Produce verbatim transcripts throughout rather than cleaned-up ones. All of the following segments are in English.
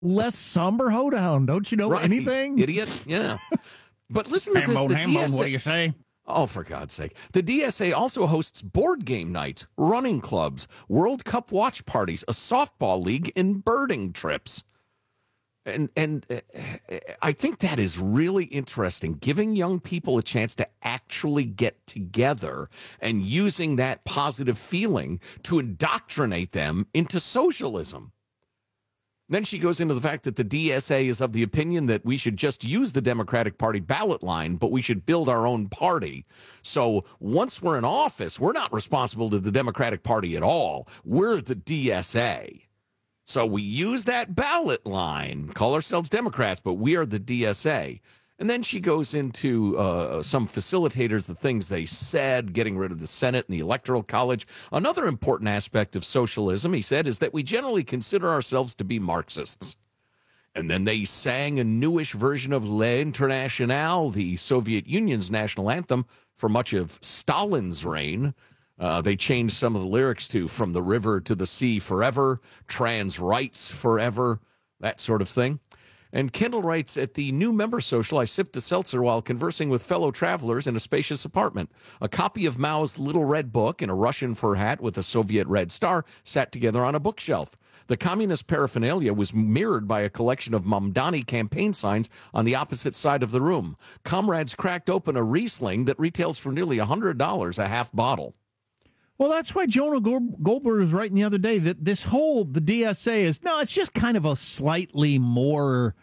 less somber hoedown. Don't you know right. anything? Idiot. Yeah. But listen to Hambone, this. The Hambone, D S A what do you say? Oh, for God's sake. The D S A also hosts board game nights, running clubs, World Cup watch parties, a softball league, and birding trips. And and uh, I think that is really interesting, giving young people a chance to actually get together and using that positive feeling to indoctrinate them into socialism. Then she goes into the fact that the D S A is of the opinion that we should just use the Democratic Party ballot line, but we should build our own party. So once we're in office, we're not responsible to the Democratic Party at all. We're the D S A. So we use that ballot line, call ourselves Democrats, but we are the D S A. And then she goes into uh, some facilitators, the things they said, getting rid of the Senate and the Electoral College. Another important aspect of socialism, he said, is that we generally consider ourselves to be Marxists. And then they sang a newish version of L'Internationale, the Soviet Union's national anthem, for much of Stalin's reign. Uh, they changed some of the lyrics to From the River to the Sea Forever, Trans Rights Forever, that sort of thing. And Kendall writes, at the new member social, I sipped a seltzer while conversing with fellow travelers in a spacious apartment. A copy of Mao's Little Red Book and a Russian fur hat with a Soviet red star sat together on a bookshelf. The communist paraphernalia was mirrored by a collection of Mamdani campaign signs on the opposite side of the room. Comrades cracked open a Riesling that retails for nearly one hundred dollars a half bottle. Well, that's why Jonah Goldberg was writing the other day that this whole, the D S A is, no, it's just kind of a slightly more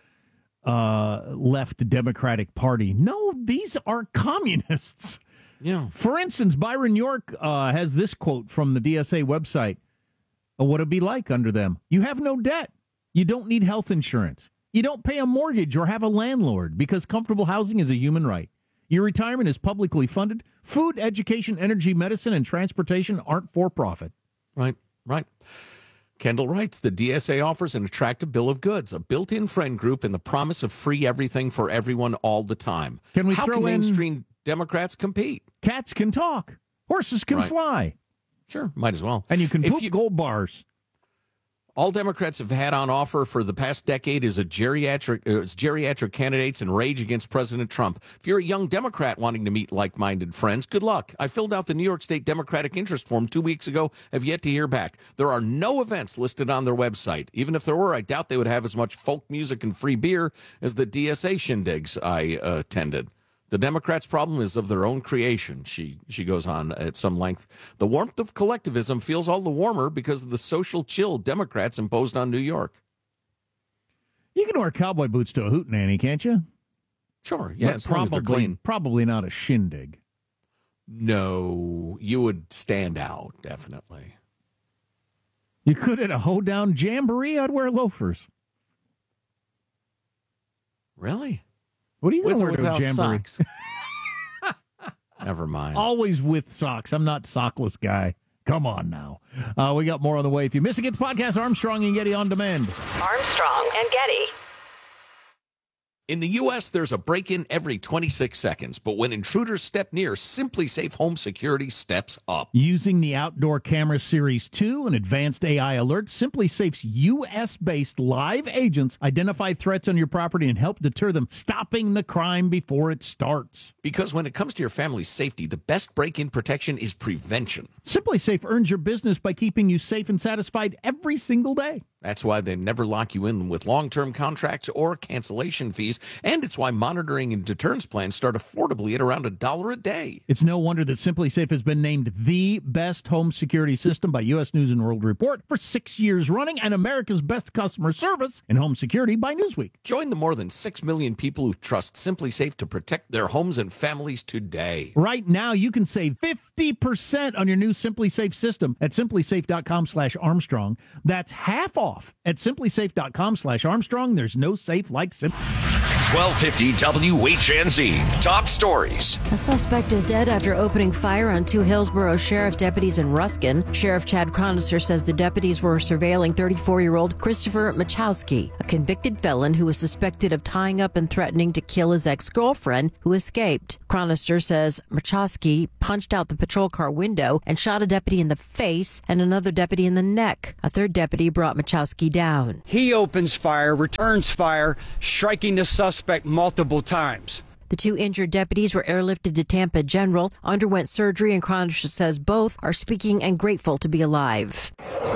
uh, left Democratic Party. No, these are communists. Yeah. For instance, Byron York uh, has this quote from the D S A website. What would it be like under them? You have no debt. You don't need health insurance. You don't pay a mortgage or have a landlord because comfortable housing is a human right. Your retirement is publicly funded. Food, education, energy, medicine, and transportation aren't for profit. Right, right. Kendall writes, the D S A offers an attractive bill of goods, a built-in friend group, and the promise of free everything for everyone all the time. Can we How throw can in mainstream Democrats compete? Cats can talk. Horses can Right. fly. Sure, might as well. And you can If poop you- gold bars. All Democrats have had on offer for the past decade is a geriatric, uh, is geriatric candidates and rage against President Trump. If you're a young Democrat wanting to meet like-minded friends, good luck. I filled out the New York State Democratic Interest Form two weeks ago, have yet to hear back. There are no events listed on their website. Even if there were, I doubt they would have as much folk music and free beer as the D S A shindigs I uh, attended. The Democrats' problem is of their own creation, she she goes on at some length. The warmth of collectivism feels all the warmer because of the social chill Democrats imposed on New York. You can wear cowboy boots to a hootenanny, can't you? Sure, yeah, But as long as they're probably, clean. probably not a shindig. No, you would stand out, definitely. You could at a hoedown jamboree, I'd wear loafers. Really? What are you going With to or wear to a without jamboree? socks? Never mind. Always with socks. I'm not sockless guy. Come on now. Uh, we got more on the way. If you miss it, get the podcast Armstrong and Getty on demand. Armstrong and Getty. In the U S, there's a break-in every twenty-six seconds, but when intruders step near, Simply Safe Home Security steps up. Using the Outdoor Camera Series two and advanced A I alerts, Simply Safe's U S-based live agents identify threats on your property and help deter them, stopping the crime before it starts. Because when it comes to your family's safety, the best break-in protection is prevention. Simply Safe earns your business by keeping you safe and satisfied every single day. That's why they never lock you in with long-term contracts or cancellation fees, and it's why monitoring and deterrence plans start affordably at around a dollar a day. It's no wonder that Simply Safe has been named the best home security system by U S News and World Report for six years running and America's best customer service in home security by Newsweek. Join the more than six million people who trust Simply Safe to protect their homes and families today. Right now, you can save fifty percent on your new Simply Safe system at simplysafe.com slash Armstrong. That's half off at simplysafe.com slash Armstrong. There's no safe like Simply. twelve fifty W H N Z. Top stories. A suspect is dead after opening fire on two Hillsborough Sheriff's deputies in Ruskin. Sheriff Chad Cronister says the deputies were surveilling thirty-four-year-old Christopher Machowski, a convicted felon who was suspected of tying up and threatening to kill his ex-girlfriend, who escaped. Cronister says Machowski punched out the patrol car window and shot a deputy in the face and another deputy in the neck. A third deputy brought Machowski down. He opens fire, returns fire, striking the suspect multiple times. The two injured deputies were airlifted to Tampa General, underwent surgery, and Cronister says both are speaking and grateful to be alive.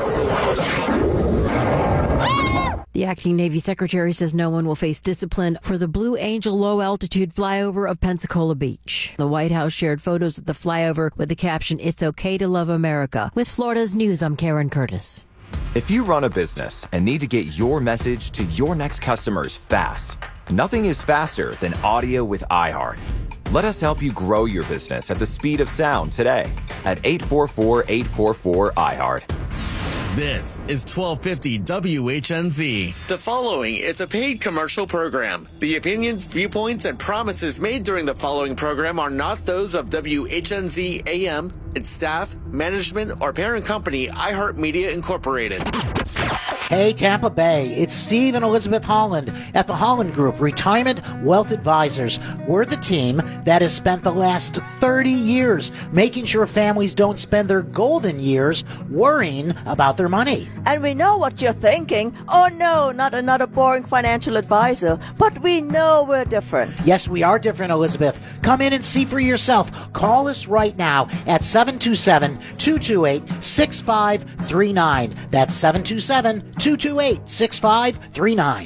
The acting Navy Secretary says no one will face discipline for the Blue Angel low-altitude flyover of Pensacola Beach. The White House shared photos of the flyover with the caption, "It's okay to love America." With Florida's News, I'm Karen Curtis. If you run a business and need to get your message to your next customers fast, nothing is faster than audio with iHeart. Let us help you grow your business at the speed of sound today at eight four four, eight four four, iHeart. This is twelve fifty W H N Z. The following is a paid commercial program. The opinions, viewpoints, and promises made during the following program are not those of W H N Z A M, its staff, management, or parent company, iHeartMedia Incorporated. Hey, Tampa Bay, it's Steve and Elizabeth Holland at the Holland Group, Retirement Wealth Advisors. We're the team that has spent the last thirty years making sure families don't spend their golden years worrying about their money. And we know what you're thinking. Oh, no, not another boring financial advisor. But we know we're different. Yes, we are different, Elizabeth. Come in and see for yourself. Call us right now at seven two seven, two two eight, six five three nine. That's seven two seven, two two eight, six five three nine.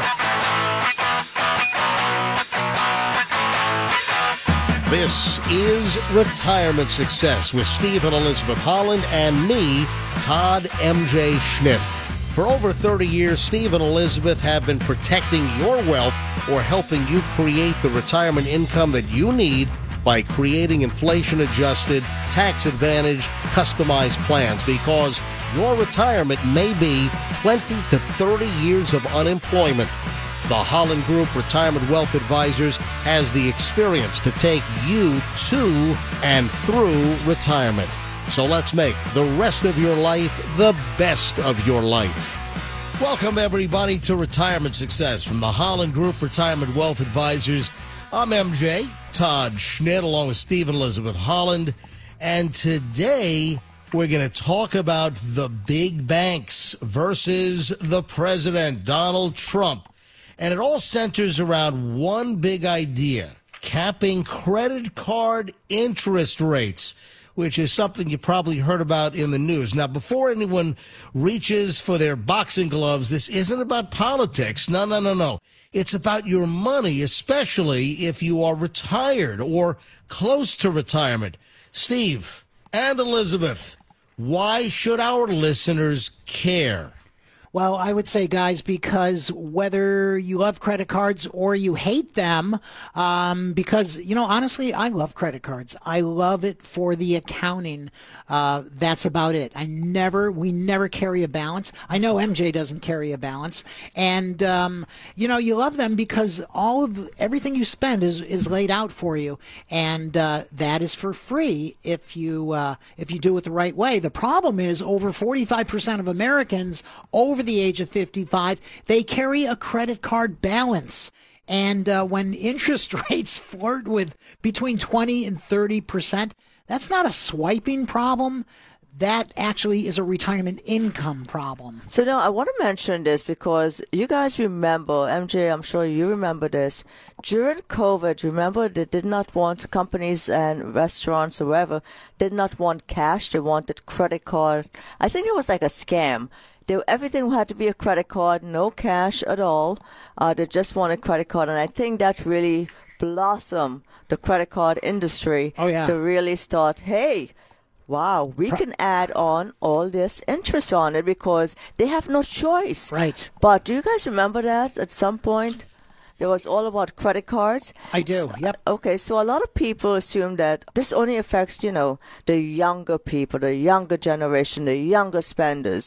This is Retirement Success with Steve and Elizabeth Holland and me, Todd M J Schnitt. For over thirty years, Steve and Elizabeth have been protecting your wealth or helping you create the retirement income that you need by creating inflation-adjusted, tax-advantaged, customized plans, because your retirement may be twenty to thirty years of unemployment. The Holland Group Retirement Wealth Advisors has the experience to take you to and through retirement. So let's make the rest of your life the best of your life. Welcome, everybody, to Retirement Success from the Holland Group Retirement Wealth Advisors. I'm M J, Todd Schnitt, along with Steve and Elizabeth Holland. And today, we're going to talk about the big banks versus the president, Donald Trump. And it all centers around one big idea, capping credit card interest rates, which is something you probably heard about in the news. Now, before anyone reaches for their boxing gloves, this isn't about politics. No, no, no, no. It's about your money, especially if you are retired or close to retirement. Steve and Elizabeth, why should our listeners care? Well, I would say, guys, because whether you love credit cards or you hate them, um, because, you know, honestly, I love credit cards. I love it for the accounting. Uh, that's about it. I never, we never carry a balance. I know M J doesn't carry a balance. And, um, you know, you love them because all of everything you spend is, is laid out for you. And uh, that is for free if you, uh, if you do it the right way. The problem is over forty-five percent of Americans over the age of fifty-five, they carry a credit card balance. And uh, when interest rates flirt with between twenty and thirty percent, that's not a swiping problem. That actually is a retirement income problem. So now I want to mention this because you guys remember, M J, I'm sure you remember this. During COVID, remember they did not want, companies and restaurants or wherever, did not want cash. They wanted credit card. I think it was like a scam. They, everything had to be a credit card, no cash at all. Uh, they just wanted credit card. And I think that really blossomed the credit card industry oh, yeah. to really start, hey, wow, we can add on all this interest on it because they have no choice. Right. But do you guys remember that at some point? It was all about credit cards. I do, so, yep. Okay, so a lot of people assume that this only affects, you know, the younger people, the younger generation, the younger spenders.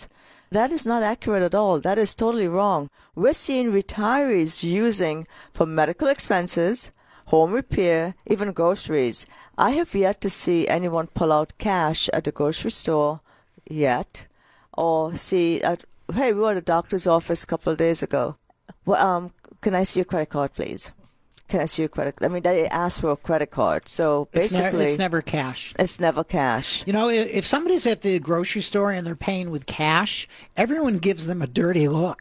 That is not accurate at all. That is totally wrong. We're seeing retirees using for medical expenses, home repair, even groceries. I have yet to see anyone pull out cash at the grocery store yet, or see, at, hey, we were at a doctor's office a couple of days ago. Well, um, can I see your credit card, please? Can I see your credit? I mean, they ask for a credit card, so basically, it's, ne- it's never cash. It's never cash. You know, if, if somebody's at the grocery store and they're paying with cash, everyone gives them a dirty look.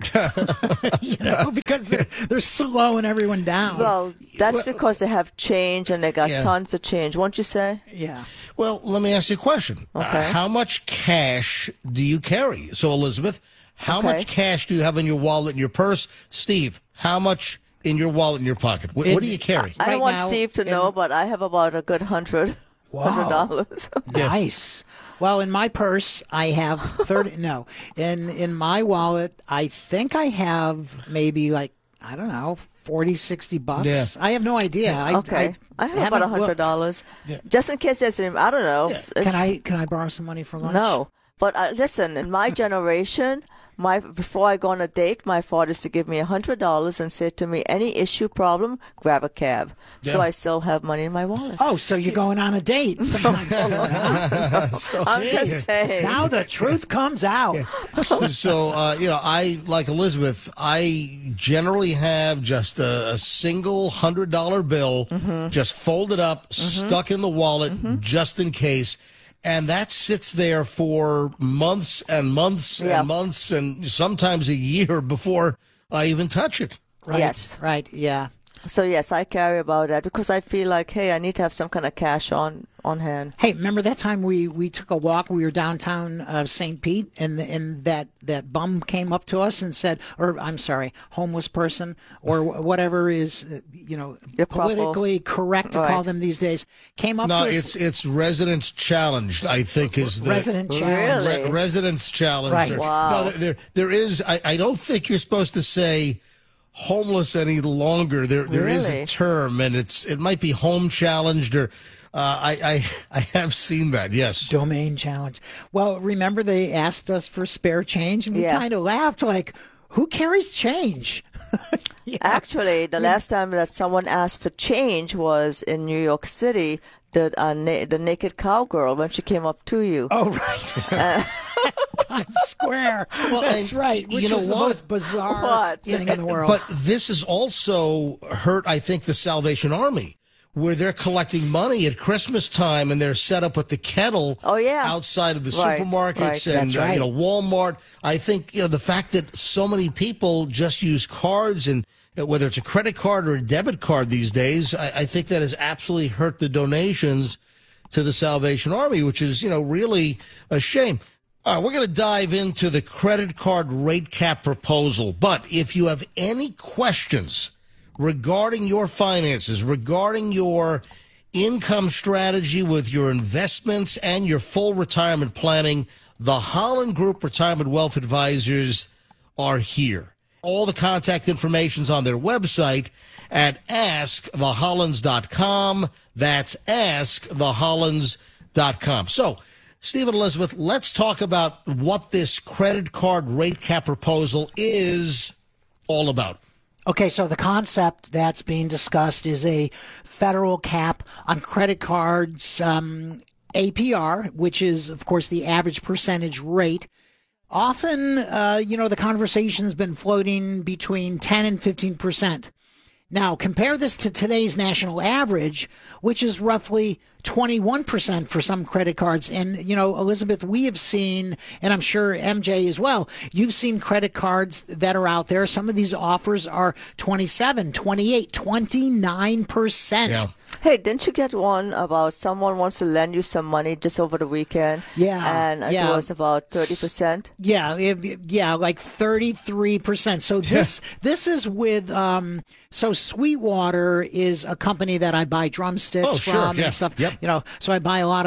You know, because they're they're slowing everyone down. Well, that's well, because they have change and they got yeah. tons of change. Won't you say? Yeah. Well, let me ask you a question. Okay. Uh, how much cash do you carry? So, Elizabeth, how okay. much cash do you have in your wallet and your purse? Steve, how much in your wallet in your pocket? What, it, what do you carry? I, I don't right want now, Steve to in, know, but I have about a good hundred, wow. hundred dollars. Nice. Well, in my purse, I have thirty. No, in in my wallet, I think I have maybe like I don't know, forty, sixty bucks. Yeah. I have no idea. I, okay, I, I have about a hundred dollars, yeah. just in case there's. I don't know. Yeah. If, can I can I borrow some money for lunch? No, but uh, listen, in my generation. My before I go on a date, my father used to give me a hundred dollars and say to me, "Any issue, problem, grab a cab." Yeah. So I still have money in my wallet. Oh, so you're going on a date sometime soon, huh? so, I'm just saying. Now the truth comes out. Yeah. So, so uh, you know, I like Elizabeth. I generally have just a, a single hundred dollar bill, mm-hmm. just folded up, mm-hmm. stuck in the wallet, mm-hmm. just in case. And that sits there for months and months yeah. and months and sometimes a year before I even touch it. Right. Yes. Right. Yeah. So, yes, I carry about that because I feel like, hey, I need to have some kind of cash on, on hand. Hey, remember that time we, we took a walk? We were downtown uh, Saint Pete, and and that, that bum came up to us and said, or I'm sorry, homeless person, or whatever is, uh, you know, Your politically proper. correct to right. call them these days, came up no, to us. No, it's it's residents challenged, I think, is the resident challenge. Really? Re- residents challenged. Right. Wow. No, there, there, there is, I, I don't think you're supposed to say homeless any longer. There there really? is a term, and it's it might be home challenged or uh, I, I I have seen that. Yes, domain challenge. Well, remember they asked us for spare change, and we yeah. kind of laughed like, who carries change? yeah. Actually, the last time that someone asked for change was in New York City. The uh, na- the naked cowgirl when she came up to you. Oh right. Uh, Times Square. Well, that's right. Which you know was the what? most bizarre what? thing in the world. But this has also hurt, I think, the Salvation Army, where they're collecting money at Christmas time and they're set up with the kettle oh, yeah. outside of the right, supermarkets right. and That's right. uh, you know Walmart. I think you know the fact that so many people just use cards and whether it's a credit card or a debit card these days, I, I think that has absolutely hurt the donations to the Salvation Army, which is, you know, really a shame. All right, we're going to dive into the credit card rate cap proposal. But if you have any questions regarding your finances, regarding your income strategy with your investments and your full retirement planning, the Holland Group Retirement Wealth Advisors are here. All the contact information's on their website at ask the hollands dot com. That's ask the hollands dot com. So, Steve and Elizabeth, let's talk about what this credit card rate cap proposal is all about. Okay, so the concept that's being discussed is a federal cap on credit cards, um, A P R, which is, of course, the average percentage rate. Often, uh, you know, the conversation's been floating between ten and fifteen percent. Now, compare this to today's national average, which is roughly twenty-one percent for some credit cards. And, you know, Elizabeth, we have seen, and I'm sure M J as well, you've seen credit cards that are out there. Some of these offers are twenty-seven, twenty-eight, twenty-nine percent. Yeah. Hey, didn't you get one about someone wants to lend you some money just over the weekend? Yeah. And yeah. it was about thirty percent? Yeah, it, yeah, like thirty-three percent. So this this is with, um, so Sweetwater is a company that I buy drumsticks oh, from sure. yeah. and stuff. Yep. You know, so I buy a lot of that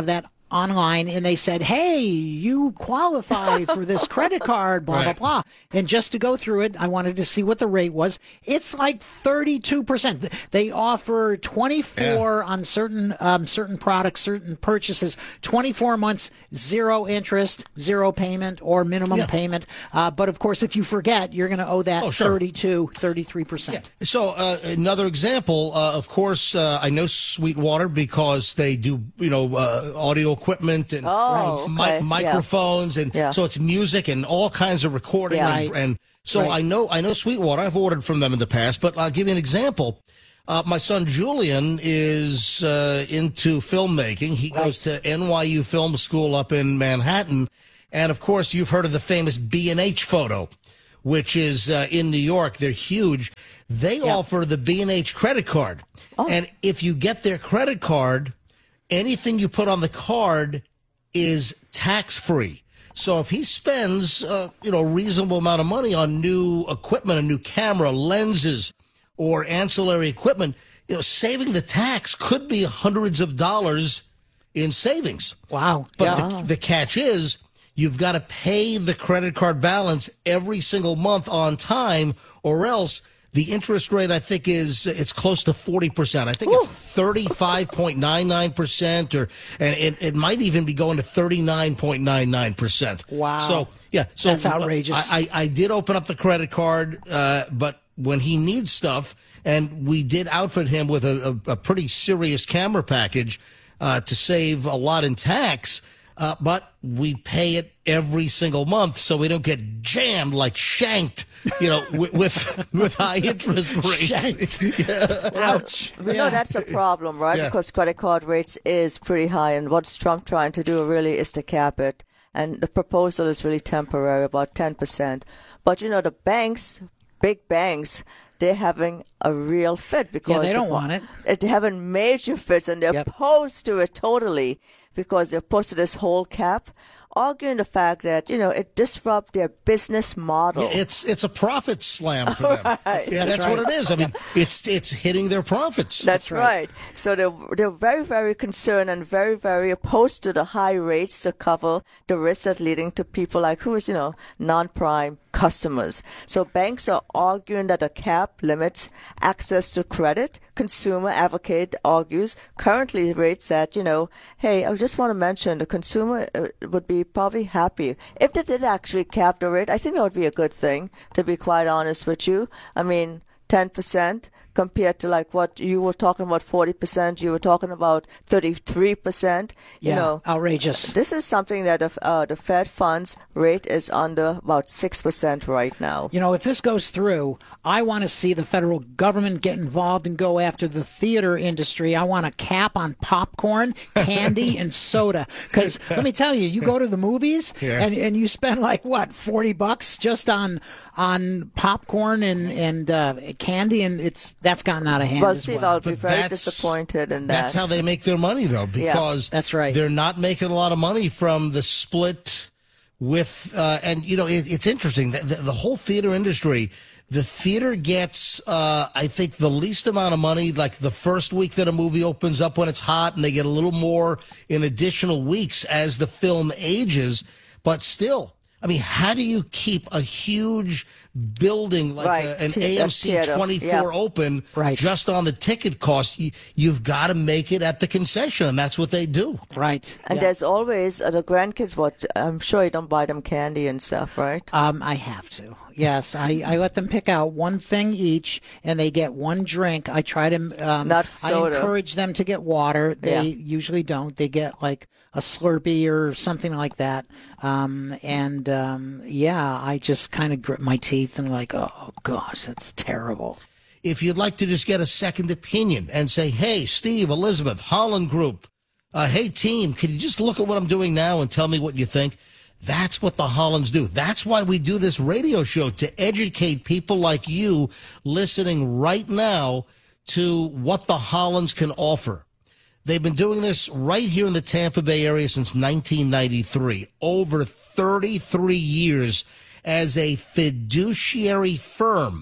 online and they said, hey, you qualify for this credit card, blah, Right. blah, blah. And just to go through it, I wanted to see what the rate was. It's like thirty-two percent. They offer twenty-four Yeah. on certain um, certain products, certain purchases, twenty-four months, zero interest, zero payment or minimum Yeah. payment. Uh, but of course, if you forget, you're going to owe that Oh, sure. thirty-two, thirty-three percent. So uh, another example, uh, of course, uh, I know Sweetwater because they do, you know, uh, audio equipment and Oh, mi- okay. microphones, and Yeah. so it's music and all kinds of recording. Yeah. And, Right. and so Right. I know, I know Sweetwater. I've ordered from them in the past, but I'll give you an example. Uh, my son Julian is uh, into filmmaking. He goes to N Y U Film School up in Manhattan, and of course, you've heard of the famous B and H photo, which is uh, in New York. They're huge. They offer the B and H credit card. And if you get their credit card, anything you put on the card is tax-free. So if he spends, uh, you know, a reasonable amount of money on new equipment, a new camera, lenses, or ancillary equipment, you know, saving the tax could be hundreds of dollars in savings. Wow. But Yeah. the, the catch is you've got to pay the credit card balance every single month on time, or else the interest rate, I think, is it's close to forty percent. I think it's thirty-five point nine nine percent, or and it, it might even be going to thirty-nine point nine nine percent. Wow. So, yeah. So That's outrageous. I, I, I did open up the credit card, uh, but when he needs stuff, and we did outfit him with a, a, a pretty serious camera package uh, to save a lot in tax, uh, but we pay it every single month so we don't get jammed like shanked, you know, with with, with high interest rates. Yeah. Ouch. You know, that's a problem, right? Yeah. Because credit card rates is pretty high, and what's Trump trying to do really is to cap it. And the proposal is really temporary, about ten percent. But, you know, the banks, big banks, they're having a real fit because Yeah, they don't want it. They're having major fits, and they're Yep. opposed to it totally because they're opposed to this whole cap, arguing the fact that, you know, it disrupts their business model. Yeah, it's it's a profit slam for them. Right. Yeah, that's, That's what right. it is. I mean, it's it's hitting their profits. That's right. So they're, they're very, very concerned and very, very opposed to the high rates to cover the risks that leading to people like who is, you know, non-prime customers. So banks are arguing that a cap limits access to credit. Consumer advocate argues currently rates that, you know, hey, I just want to mention the consumer uh, would be probably happy if they did actually cap the rate. I think that would be a good thing, to be quite honest with you. I mean, ten percent compared to like what you were talking about, forty percent, you were talking about thirty-three percent. You Yeah, know, outrageous. this is something that the, uh, the Fed funds rate is under about six percent right now. You know, if this goes through, I want to see the federal government get involved and go after the theater industry. I want a cap on popcorn, candy, and soda. Because let me tell you, you go to the movies Yeah. and, and you spend like, what, forty bucks just on on popcorn and, and uh, candy, and it's that's gotten out of hand Well, as Steve, well. I'll be But very that's- disappointed in that. That's how they make their money, though, because That's right. they're not making a lot of money from the split with, uh, and you know, it, it's interesting. The, the, the whole theater industry, the theater gets, uh, I think, the least amount of money, like the first week that a movie opens up when it's hot, and they get a little more in additional weeks as the film ages. But still, I mean, how do you keep a huge building like Right. a, an T- A a M C theater. twenty-four Yeah. open Right. just on the ticket cost? You, you've got to make it at the concession, and that's what they do. Right. And yeah. there's always uh, the grandkids. What I'm sure you don't buy them candy and stuff, right? Um, I have to. Yes, I, I let them pick out one thing each, and they get one drink. I try to. Um, Not I soda. encourage them to get water. They Yeah. usually don't. They get like a Slurpee or something like that. Um, and um, yeah, I just kind of grit my teeth and like, oh gosh, that's terrible. If you'd like to just get a second opinion and say, hey, Steve, Elizabeth, Holland Group, uh, hey, team, can you just look at what I'm doing now and tell me what you think? That's what the Hollands do. That's why we do this radio show, to educate people like you listening right now to what the Hollands can offer. They've been doing this right here in the Tampa Bay area since nineteen ninety-three, over thirty-three years as a fiduciary firm,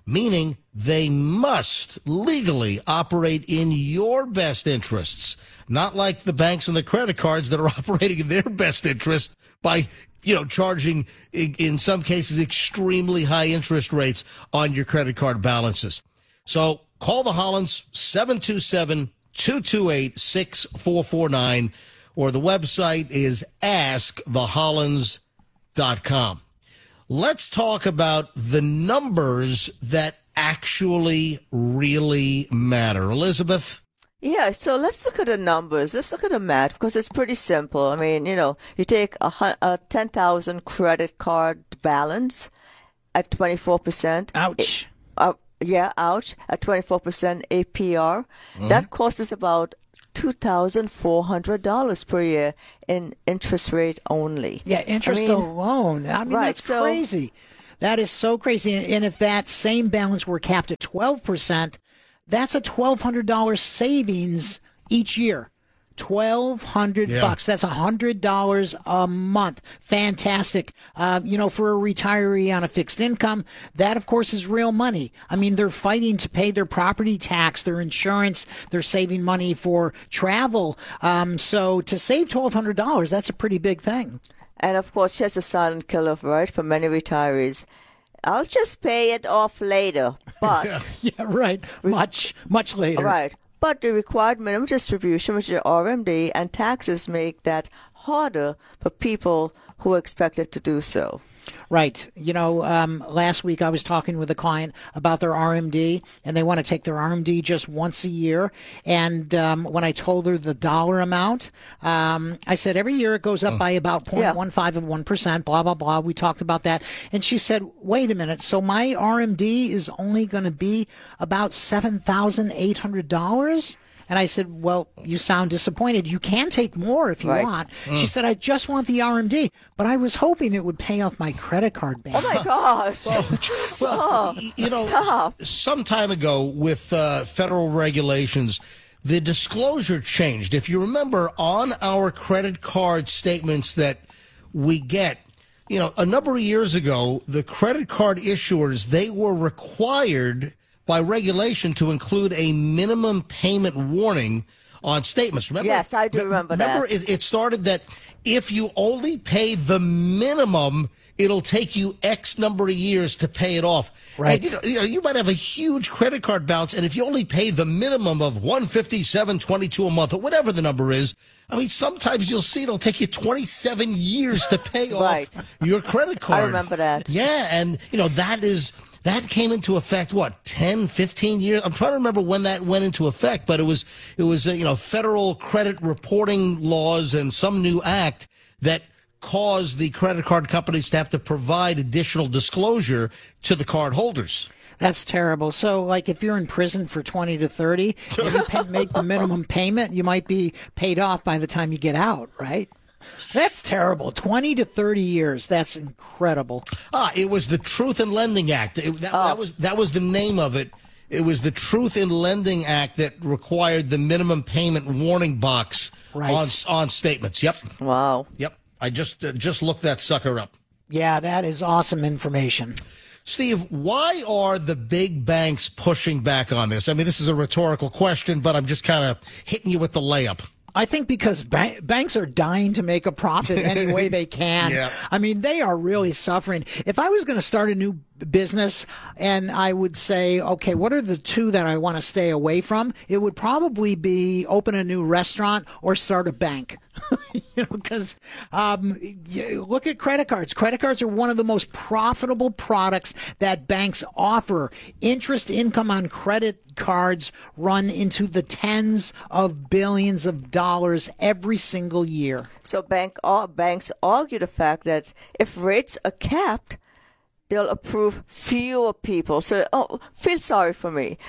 meaning they must legally operate in your best interests, not like the banks and the credit cards that are operating in their best interest by, you know, charging, in some cases, extremely high interest rates on your credit card balances. So call the Hollands, seven two seven, two two eight, six four four nine, or the website is ask the hollands dot com. Let's talk about the numbers that actually really matter. Elizabeth? Yeah, so let's look at the numbers. Let's look at the math because it's pretty simple. I mean, you know, you take a, a ten thousand credit card balance at twenty-four percent. Ouch. It, uh, yeah, ouch. At twenty-four percent A P R. Mm-hmm. That costs us about two thousand four hundred dollars per year in interest rate only. Yeah, interest I mean, alone. I mean, right, that's so, crazy. That is so crazy. And if that same balance were capped at twelve percent, that's a twelve hundred dollars savings each year. twelve hundred Yeah. bucks. That's one hundred dollars a month. Fantastic. Uh, you know, for a retiree on a fixed income, that, of course, is real money. I mean, they're fighting to pay their property tax, their insurance. They're saving money for travel. Um, so to save twelve hundred dollars, that's a pretty big thing. And, of course, here's a silent killer, right, for many retirees. I'll just pay it off later, but... yeah, right. Much, much later. Right. But the required minimum distribution, which is R M D, and taxes make that harder for people who are expected to do so. Right. You know, um, last week I was talking with a client about their R M D, and they want to take their R M D just once a year. And um, when I told her the dollar amount, um, I said every year it goes up by about zero point one five of one percent, blah, blah, blah. We talked about that. And she said, wait a minute, so my R M D is only going to be about seven thousand eight hundred dollars? And I said, well, you sound disappointed. You can take more if you right. want. Mm. She said, I just want the R M D, but I was hoping it would pay off my credit card balance. Oh, my gosh. Well, oh, you know, stop. some time ago with uh, federal regulations, the disclosure changed. If you remember, on our credit card statements that we get, you know, a number of years ago, the credit card issuers, they were required by regulation to include a minimum payment warning on statements. Remember? Yes, I do remember, remember that. Remember, it, it started that if you only pay the minimum, it'll take you X number of years to pay it off. Right. And, you know, you know, you might have a huge credit card balance, and if you only pay the minimum of one hundred fifty-seven dollars and twenty-two cents a month, or whatever the number is, I mean, sometimes you'll see it'll take you twenty-seven years to pay right. off your credit card. I remember that. Yeah, and, you know, that is... That came into effect, what, ten, fifteen years? I'm trying to remember when that went into effect, but it was, it was, uh, you know, federal credit reporting laws and some new act that caused the credit card companies to have to provide additional disclosure to the card holders. That's terrible. So, like, if you're in prison for twenty to thirty and you pay, make the minimum payment, you might be paid off by the time you get out, right? That's terrible. twenty to thirty years. That's incredible. Ah, it was the Truth in Lending Act. It, that, oh. that was that was the name of it. It was the Truth in Lending Act that required the minimum payment warning box right. on on statements. Yep. Wow. Yep. I just uh, just looked that sucker up. Yeah, that is awesome information. Steve, why are the big banks pushing back on this? I mean, this is a rhetorical question, but I'm just kind of hitting you with the layup. I think because ba- banks are dying to make a profit any way they can. Yeah. I mean, they are really suffering. If I was going to start a new business and I would say, okay, what are the two that I want to stay away from? It would probably be open a new restaurant or start a bank. you know, because um, look at credit cards. Credit cards are one of the most profitable products that banks offer. Interest income on credit cards run into the tens of billions of dollars every single year. So bank uh, banks argue the fact that if rates are capped, they'll approve fewer people. So, oh, feel sorry for me.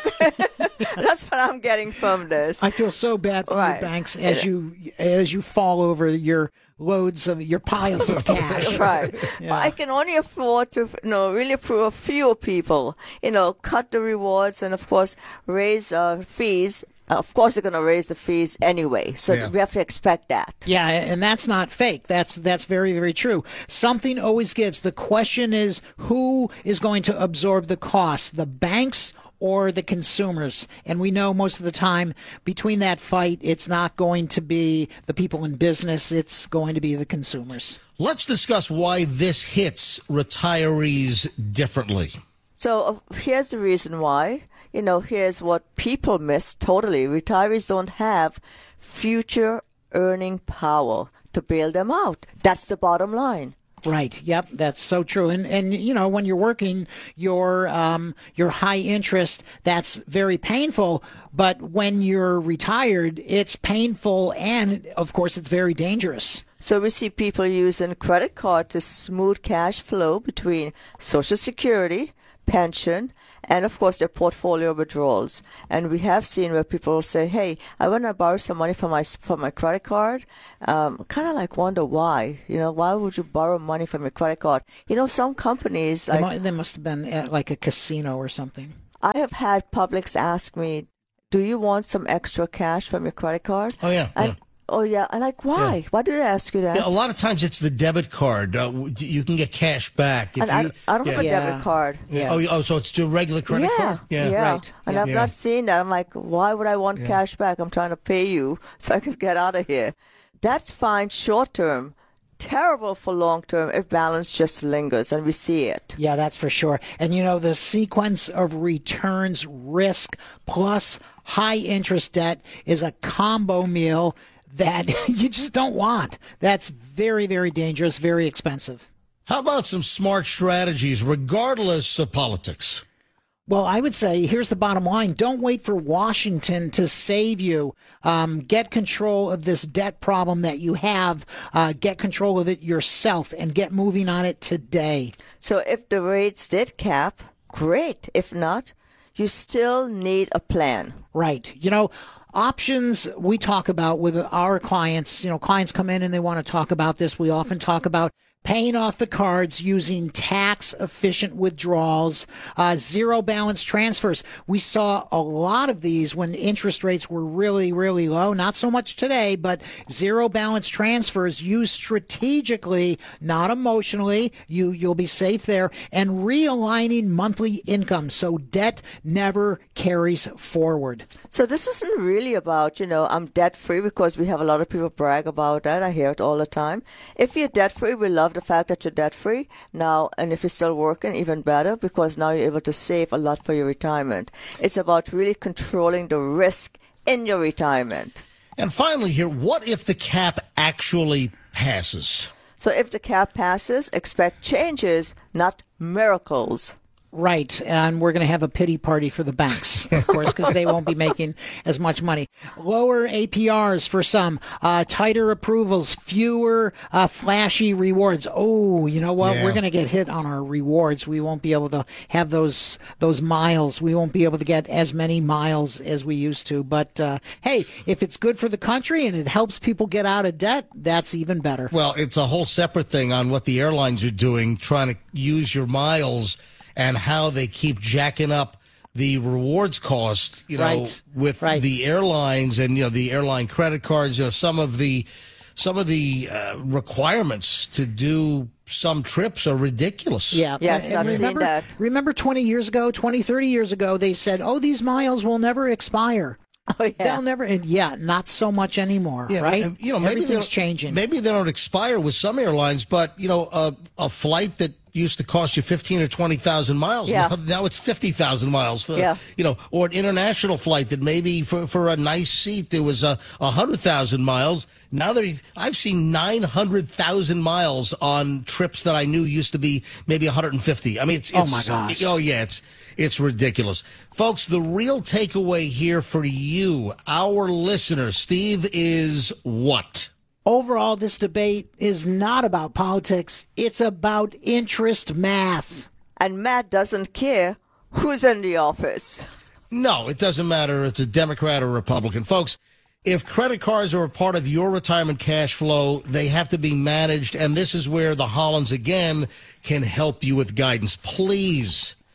That's what I'm getting from this. I feel so bad for right. you banks as you as you fall over your loads of your piles of cash. Right. Yeah. But I can only afford to, you know, really approve fewer people. You know, cut the rewards and, of course, raise uh, fees of course, they're going to raise the fees anyway. So Yeah. we have to expect that. Yeah, and that's not fake. That's that's very, very true. Something always gives. The question is, who is going to absorb the cost, the banks or the consumers? And we know most of the time between that fight, it's not going to be the people in business. It's going to be the consumers. Let's discuss why this hits retirees differently. So uh, here's the reason why. You know, here's what people miss totally. Retirees don't have future earning power to bail them out. That's the bottom line. Right. Yep. That's so true. And and you know, when you're working your um your high interest, that's very painful. But when you're retired, it's painful, and of course, it's very dangerous. So we see people using credit card to smooth cash flow between Social Security, pension, and of course their portfolio withdrawals. And we have seen where people say, "Hey, I want to borrow some money from my from my credit card." Um, kind of like wonder why. You know, why would you borrow money from your credit card? You know, some companies They, like mu- they must have been at like a casino or something. I have had Publix ask me, "Do you want some extra cash from your credit card?" Oh, yeah. And, yeah. Oh yeah, I like why? Yeah. Why did I ask you that? Yeah, a lot of times it's the debit card. Uh, w- you can get cash back. If And I, you, I don't have a yeah. debit card. Oh, you- oh, so it's the regular credit yeah, card? yeah, Right. And Yeah. I've Yeah. not seen that. I'm like, why would I want Yeah. cash back? I'm trying to pay you so I can get out of here. That's fine short term. Terrible for long term if balance just lingers, and we see it. Yeah, that's for sure. And you know, the sequence of returns, risk, plus high interest debt is a combo meal that you just don't want. That's very, very dangerous, very expensive. How about some smart strategies, regardless of politics? Well, I would say here's the bottom line. Don't wait for Washington to save you. Um, get control of this debt problem that you have. Uh, get control of it yourself and get moving on it today. So if the rates did cap, great. If not, you still need a plan. Right. You know, options we talk about with our clients, you know, clients come in and they want to talk about this. We often talk about paying off the cards using tax-efficient withdrawals, uh, zero balance transfers. We saw a lot of these when interest rates were really, really low. Not so much today, but zero balance transfers used strategically, not emotionally. You, you'll be safe there. And realigning monthly income so debt never carries forward. So this isn't really about, you know, I'm debt-free, because we have a lot of people brag about that. I hear it all the time. If you're debt-free, we love the fact that you're debt-free now, and if you're still working, even better, because now you're able to save a lot for your retirement. It's about really controlling the risk in your retirement. And finally here, what if the cap actually passes? So if the cap passes, expect changes, not miracles. Right, and we're going to have a pity party for the banks, of course, because they won't be making as much money. Lower A P Rs for some, uh, tighter approvals, fewer uh, flashy rewards. Oh, you know what? Yeah. We're going to get hit on our rewards. We won't be able to have those those miles. We won't be able to get as many miles as we used to. But uh, hey, if it's good for the country and it helps people get out of debt, that's even better. Well, it's a whole separate thing on what the airlines are doing, trying to use your miles and how they keep jacking up the rewards cost, you know, Right. with Right. the airlines and, you know, the airline credit cards, you know, some of the some of the uh, requirements to do some trips are ridiculous. Yeah. Yes, And I've seen remember, that. Remember twenty years ago, twenty, thirty years ago, they said, oh, these miles will never expire. Oh, yeah. They'll never, and yeah, not so much anymore, Yeah, right? and, you know, maybe they Everything's don't- changing. Maybe they don't expire with some airlines, but you know, a, a flight that used to cost you fifteen or twenty thousand miles, Yeah. now, now it's fifty thousand miles. For, Yeah. You know, or an international flight that maybe for, for a nice seat there was a a hundred thousand miles. Now there, I've seen nine hundred thousand miles on trips that I knew used to be maybe one hundred and fifty. I mean, it's, Oh, it's my gosh. oh yeah, it's it's ridiculous, folks. The real takeaway here for you, our listeners, Steve, is what? Overall, this debate is not about politics. It's about interest math. And Matt doesn't care who's in the office. No, it doesn't matter if it's a Democrat or Republican. Folks, if credit cards are a part of your retirement cash flow, they have to be managed, and this is where the Hollands, again, can help you with guidance. Please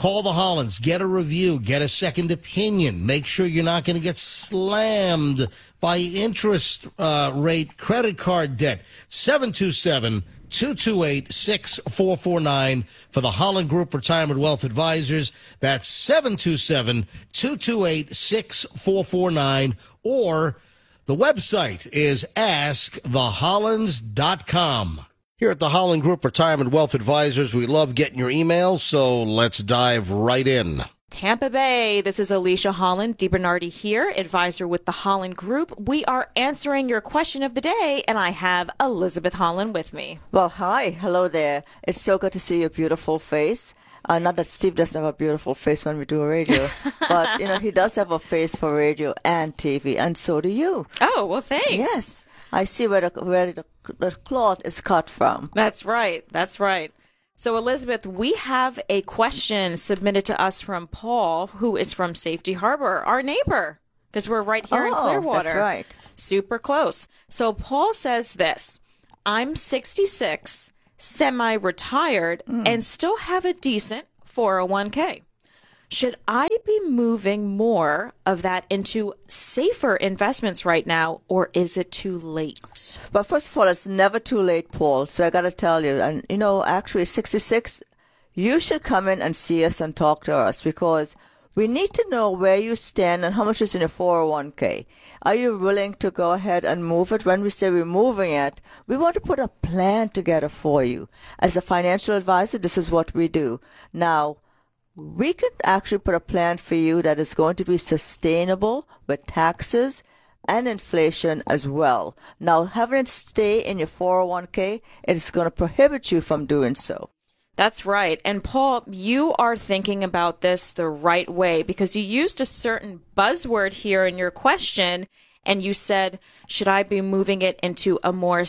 Call the Hollands, get a review, get a second opinion. Make sure you're not going to get slammed by interest uh, rate credit card debt. seven two seven, two two eight, six four four nine for the Holland Group Retirement Wealth Advisors. That's seven two seven, two two eight, six four four nine. Or the website is ask the hollands dot com. Here at the Holland Group Retirement Wealth Advisors, we love getting your emails, so let's dive right in. Tampa Bay, this is Alicia Holland, DiBernardi here, advisor with the Holland Group. We are answering your question of the day, and I have Elizabeth Holland with me. Well, hi. Hello there. It's so good to see your beautiful face. Uh, not that Steve doesn't have a beautiful face when we do radio, but, you know, he does have a face for radio and T V, and so do you. Oh, well, thanks. Yes. I see where the, where the, the cloth is cut from. That's right. That's right. So, Elizabeth, we have a question submitted to us from Paul, who is from Safety Harbor, our neighbor, because we're right here oh, in Clearwater. That's right. Super close. So, Paul says this: I'm sixty-six, semi-retired, mm. and still have a decent four oh one k. Should I be moving more of that into safer investments right now, or is it too late? But first of all, it's never too late, Paul. So I got to tell you, and you know, actually sixty-six, you should come in and see us and talk to us, because we need to know where you stand and how much is in your four oh one k. Are you willing to go ahead and move it? When we say we're moving it, we want to put a plan together for you. As a financial advisor, this is what we do. Now, we can actually put a plan for you that is going to be sustainable with taxes and inflation as well. Now, having it stay in your four oh one k, it is going to prohibit you from doing so. That's right. And Paul, you are thinking about this the right way, because you used a certain buzzword here in your question, and you said, should I be moving it into a more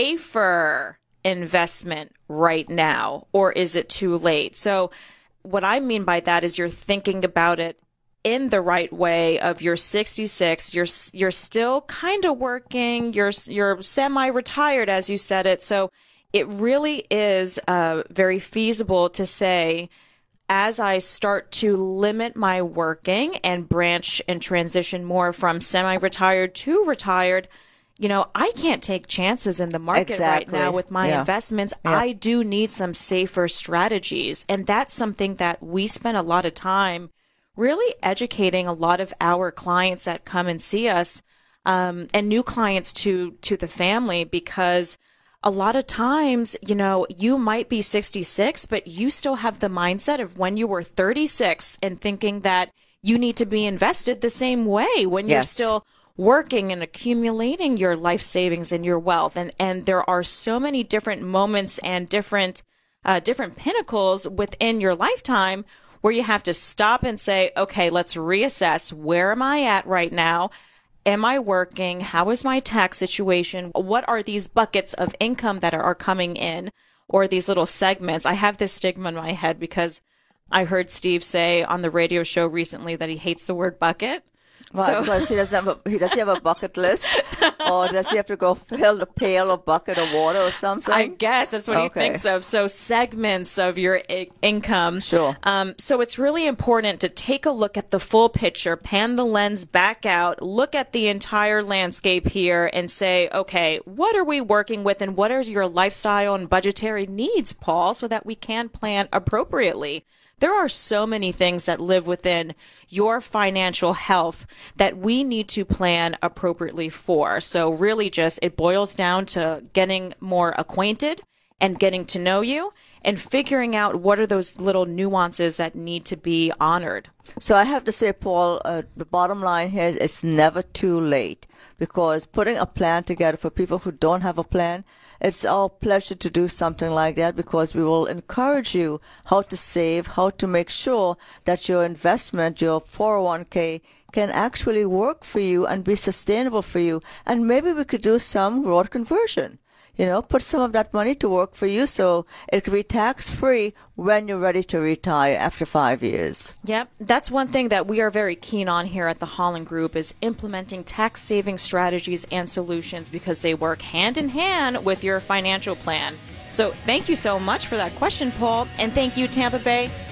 safer investment right now, or is it too late? So what I mean by that is you're thinking about it in the right way. Of you're sixty-six, you're you're still kind of working, you're you're semi-retired, as you said it. So it really is uh, very feasible to say, as I start to limit my working and branch and transition more from semi-retired to retired, you know, I can't take chances in the market exactly. right now with my yeah. investments. Yeah. I do need some safer strategies. And that's something that we spend a lot of time really educating a lot of our clients that come and see us, um, and new clients to, to the family, because a lot of times, you know, you might be sixty-six, but you still have the mindset of when you were thirty-six and thinking that you need to be invested the same way when yes. you're still working and accumulating your life savings and your wealth. And, and there are so many different moments and different, uh, different pinnacles within your lifetime where you have to stop and say, okay, let's reassess. Where am I at right now? Am I working? How is my tax situation? What are these buckets of income that are, are coming in, or these little segments? I have this stigma in my head because I heard Steve say on the radio show recently that he hates the word bucket. Well, so, because he doesn't have a, he does he have a bucket list, or does he have to go fill a pail or bucket of water or something? I guess that's what okay. he thinks of. So segments of your I- income. Sure. Um, so it's really important to take a look at the full picture, pan the lens back out, look at the entire landscape here, and say, okay, what are we working with, and what are your lifestyle and budgetary needs, Paul, so that we can plan appropriately. There are so many things that live within your financial health that we need to plan appropriately for. So really just it boils down to getting more acquainted and getting to know you and figuring out what are those little nuances that need to be honored. So I have to say, Paul, uh, the bottom line here is it's never too late, because putting a plan together for people who don't have a plan, it's our pleasure to do something like that, because we will encourage you how to save, how to make sure that your investment, your four oh one k, can actually work for you and be sustainable for you. And maybe we could do some road conversion. You know, put some of that money to work for you so it could be tax-free when you're ready to retire after five years. Yep. That's one thing that we are very keen on here at the Holland Group is implementing tax-saving strategies and solutions, because they work hand in hand with your financial plan. So thank you so much for that question, Paul. And thank you, Tampa Bay,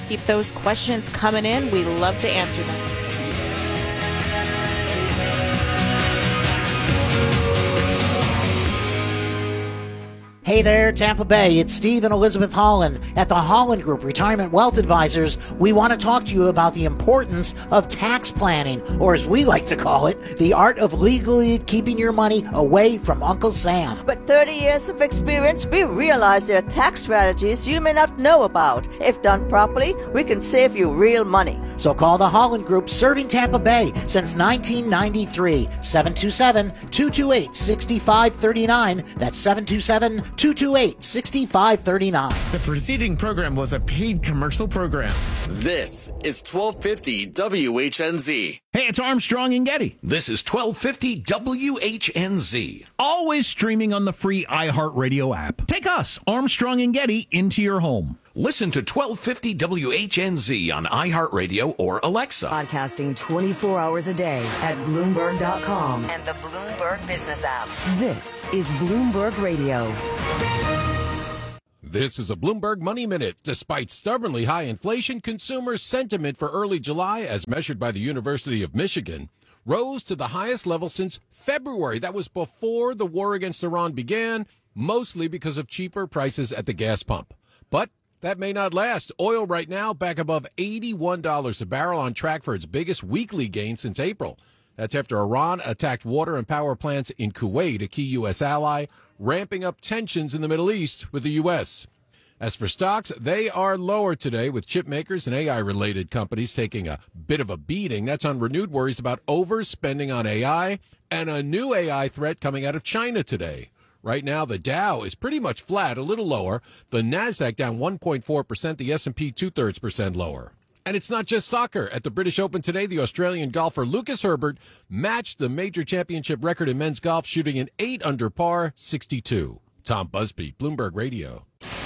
Keep those questions coming in. We love to answer them. Hey there, Tampa Bay. It's Steve and Elizabeth Holland at the Holland Group Retirement Wealth Advisors. We want to talk to you about the importance of tax planning, or as we like to call it, the art of legally keeping your money away from Uncle Sam. But thirty years of experience, we realize there are tax strategies you may not know about. If done properly, we can save you real money. So call the Holland Group, serving Tampa Bay since nineteen ninety-three. seven two seven, two two eight, six five three nine. That's seven two seven, two two eight, six five three nine. The preceding program was a paid commercial program. This is twelve fifty W H N Z. Hey, it's Armstrong and Getty. This is twelve fifty W H N Z. Always streaming on the free iHeartRadio app. Take us, Armstrong and Getty, into your home. Listen to twelve fifty W H N Z on iHeartRadio or Alexa. Podcasting twenty-four hours a day at Bloomberg dot com and the Bloomberg Business app. This is Bloomberg Radio. This is a Bloomberg Money Minute. Despite stubbornly high inflation, consumer sentiment for early July, as measured by the University of Michigan, rose to the highest level since February. That was before the war against Iran began, mostly because of cheaper prices at the gas pump. But that may not last. Oil right now back above eighty-one dollars a barrel, on track for its biggest weekly gain since April. That's after Iran attacked water and power plants in Kuwait, a key U S ally, ramping up tensions in the Middle East with the U S. As for stocks, they are lower today, with chip makers and A I-related companies taking a bit of a beating. That's on renewed worries about overspending on A I and a new A I threat coming out of China today. Right now, the Dow is pretty much flat, a little lower. The Nasdaq down one point four percent, the S and P two-thirds percent lower. And it's not just soccer. At the British Open today, the Australian golfer Lucas Herbert matched the major championship record in men's golf, shooting an eight under par, sixty-two. Tom Busby, Bloomberg Radio.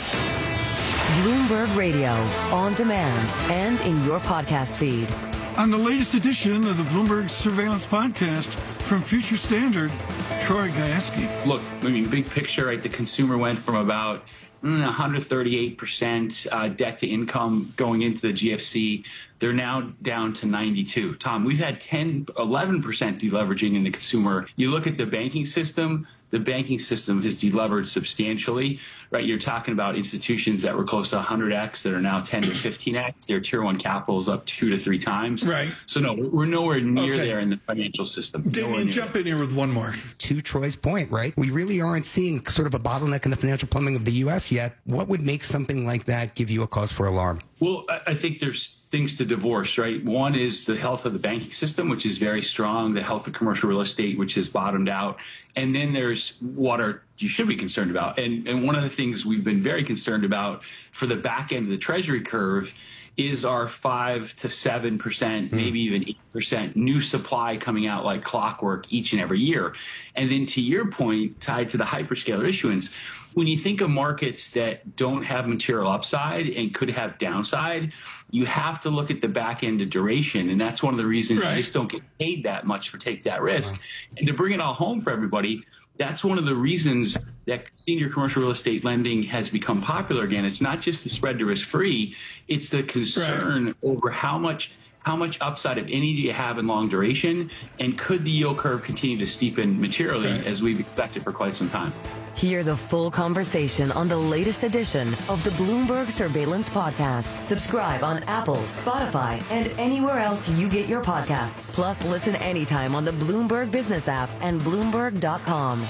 Bloomberg Radio, on demand and in your podcast feed. On the latest edition of the Bloomberg Surveillance Podcast from Future Standard, Troy Gayeski. Look, I mean, big picture, right? The consumer went from about mm, one hundred thirty-eight percent uh, debt to income going into the G F C. They're now down to ninety-two. Tom, we've had ten, eleven percent deleveraging in the consumer. You look at the banking system, the banking system has delevered substantially, right? You're talking about institutions that were close to one hundred x that are now ten to fifteen x. Their tier one capital is up two to three times. Right. So no, we're nowhere near Okay. there in the financial system. Damien, jump in here with one more. To Troy's point, right? We really aren't seeing sort of a bottleneck in the financial plumbing of the U S yet. What would make something like that give you a cause for alarm? Well, I I think there's things to divorce, right? One is the health of the banking system, which is very strong, the health of commercial real estate, which has bottomed out. And then there's what are you should be concerned about. And, and one of the things we've been very concerned about for the back end of the Treasury curve is our five to seven percent, mm. maybe even eight percent new supply coming out like clockwork each and every year. And then to your point, tied to the hyperscaler issuance, when you think of markets that don't have material upside and could have downside, you have to look at the back end of duration. And that's one of the reasons right. you just don't get paid that much for take that risk. Wow. And to bring it all home for everybody, that's one of the reasons that senior commercial real estate lending has become popular again. It's not just the spread to risk free. It's the concern right. over how much how much upside, if any, do you have in long duration? And could the yield curve continue to steepen materially right. as we've expected for quite some time? Hear the full conversation on the latest edition of the Bloomberg Surveillance Podcast. Subscribe on Apple, Spotify, and anywhere else you get your podcasts. Plus, listen anytime on the Bloomberg Business app and Bloomberg dot com.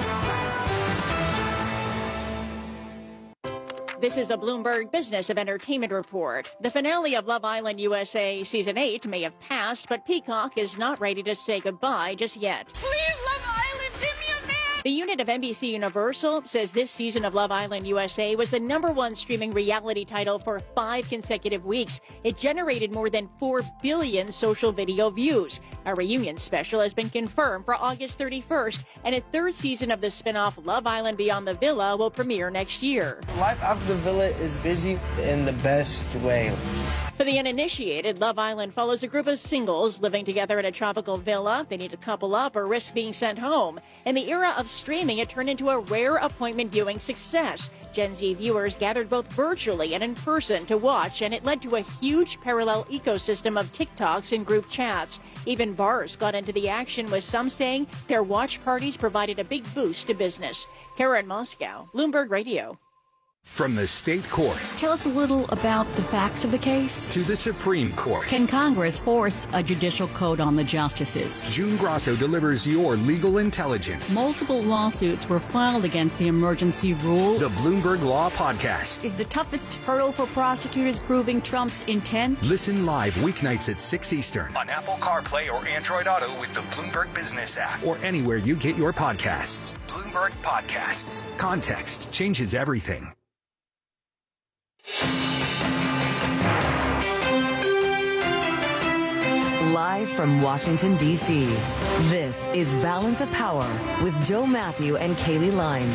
This is the Bloomberg Business of Entertainment Report. The finale of Love Island U S A Season eight may have passed, but Peacock is not ready to say goodbye just yet. Please, Love Island, give me a man! The unit of N B C Universal says this season of Love Island U S A was the number one streaming reality title for five consecutive weeks. It generated more than four billion social video views. A reunion special has been confirmed for August thirty-first, and a third season of the spinoff Love Island Beyond the Villa will premiere next year. Life after the villa is busy in the best way. For the uninitiated, Love Island follows a group of singles living together in a tropical villa. They need to couple up or risk being sent home. In the era of streaming, it turned into a rare appointment viewing success. Gen Z viewers gathered both virtually and in person to watch, and it led to a huge parallel ecosystem of TikToks and group chats. Even bars got into the action, with some saying their watch parties provided a big boost to business. Kara in Moscow, Bloomberg Radio. From the state courts. Tell us a little about the facts of the case. To the Supreme Court. Can Congress force a judicial code on the justices? June Grasso delivers your legal intelligence. Multiple lawsuits were filed against the emergency rule. The Bloomberg Law Podcast. Is the toughest hurdle for prosecutors proving Trump's intent? Listen live weeknights at six Eastern on Apple CarPlay or Android Auto with the Bloomberg Business app or anywhere you get your podcasts. Bloomberg Podcasts. Context changes everything. Live from Washington, D C, this is Balance of Power with Joe Matthew and Kaylee Lines.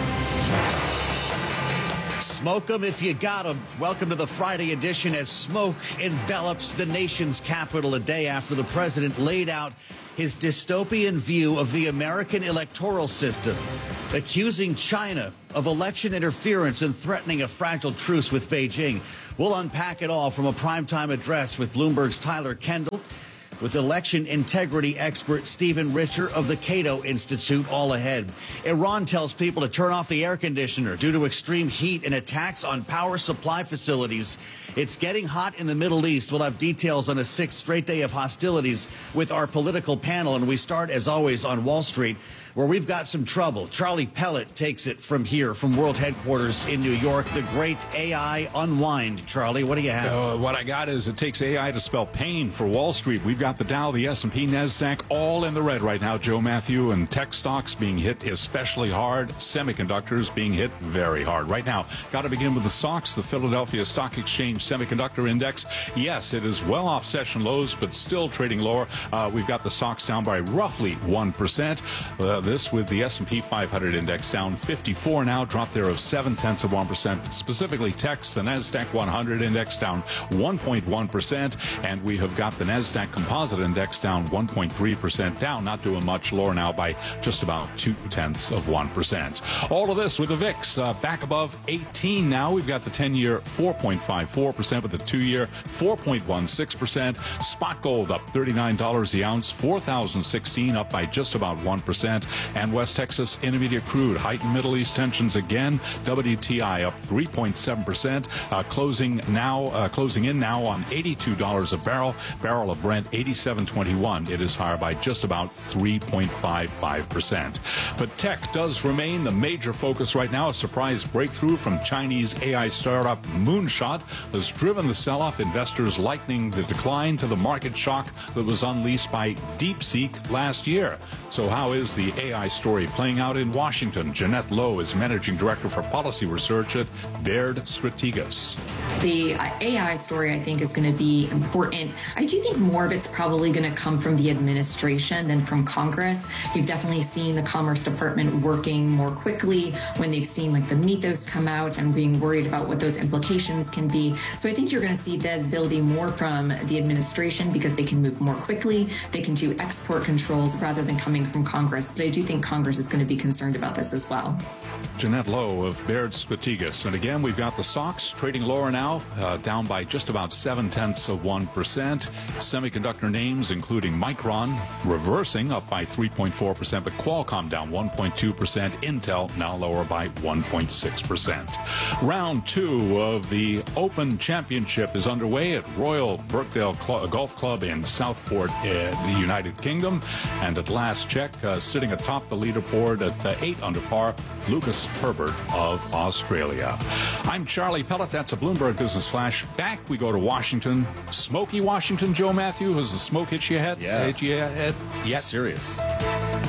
Smoke 'em if you got 'em. Welcome to the Friday edition as smoke envelops the nation's capital a day after the president laid out his dystopian view of the American electoral system, accusing China of election interference and threatening a fragile truce with Beijing. We'll unpack it all from a primetime address with Bloomberg's Tyler Kendall, with election integrity expert Stephen Richer of the Cato Institute, all ahead. Iran tells people to turn off the air conditioner due to extreme heat and attacks on power supply facilities. It's getting hot in the Middle East. We'll have details on a sixth straight day of hostilities with our political panel, and we start, as always, on Wall Street, where we've got some trouble. Charlie Pellet takes it from here, from world headquarters in New York. The great A I unwind. Charlie, what do you have? Uh, what I got is it takes A I to spell pain for Wall Street. We've got the Dow, the S and P, NASDAQ, all in the red right now, Joe Matthew, and tech stocks being hit especially hard. Semiconductors being hit very hard. Right now, got to begin with the S O X, the Philadelphia Stock Exchange Semiconductor Index. Yes, it is well off session lows, but still trading lower. Uh, we've got the S O X down by roughly one percent. Uh, this with the S and P five hundred index down fifty-four now, drop there of seven tenths of one percent. Specifically, techs, the NASDAQ one hundred index down one point one percent, and we have got the NASDAQ Composite Index down one point three percent, down, not doing much, lower now by just about two tenths of one percent. All of this with the V I X uh, back above eighteen now. We've got the ten-year four point five four percent, with the two-year four point one six percent. Spot gold up thirty-nine dollars the ounce, four thousand sixteen, up by just about one percent. And West Texas Intermediate crude, heightened Middle East tensions again. W T I up three point seven percent, uh, closing now, uh, closing in now on eighty-two dollars a barrel. Barrel of Brent eighty-seven twenty-one. It is higher by just about three point five five percent. But tech does remain the major focus right now. A surprise breakthrough from Chinese A I startup Moonshot has driven the sell-off. Investors likening the decline to the market shock that was unleashed by DeepSeek last year. So how is the A I story playing out in Washington? Jeanette Lowe is Managing Director for Policy Research at Baird Strategas. The A I story, I think, is going to be important. I do think more of it's probably going to come from the administration than from Congress. You've definitely seen the Commerce Department working more quickly when they've seen like the Mythos come out and being worried about what those implications can be. So I think you're going to see the ability more from the administration because they can move more quickly. They can do export controls rather than coming from Congress. But I do think Congress is going to be concerned about this as well. Jeanette Lowe of Baird Strategas. And again, we've got the S O X trading lower now, uh, down by just about seven tenths of one percent. Semiconductor names, including Micron, reversing up by three point four percent, but Qualcomm down one point two percent. Intel now lower by one point six percent. Round two of the Open Championship is underway at Royal Birkdale Cl- Golf Club in Southport, uh, the United Kingdom. And at last check, uh, sitting atop the leaderboard at uh, eight under par, Lucas Herbert of Australia. I'm Charlie Pellet. That's a Bloomberg Business Flash. Back we go to Washington. Smoky Washington, Joe Matthew. Has the smoke hit you yet? Yeah. Hit you yet? Yet? Serious.